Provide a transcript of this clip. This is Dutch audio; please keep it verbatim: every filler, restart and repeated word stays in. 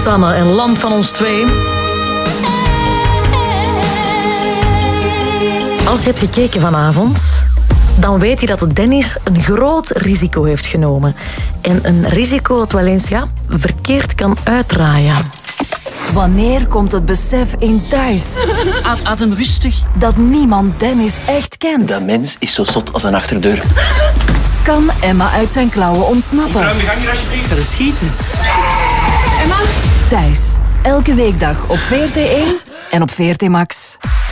Sanne en Land van ons twee. Als je hebt gekeken vanavond, dan weet je dat Dennis een groot risico heeft genomen. En een risico dat wel eens ja, verkeerd kan uitdraaien. Wanneer komt het besef in thuis? Adem rustig. Dat niemand Dennis echt kent. Dat mens is zo zot als een achterdeur. Kan Emma uit zijn klauwen ontsnappen? Ruim de gang hier alsjeblieft. Dat is schieten. Thuis. Elke weekdag op V R T één en op V R T Max.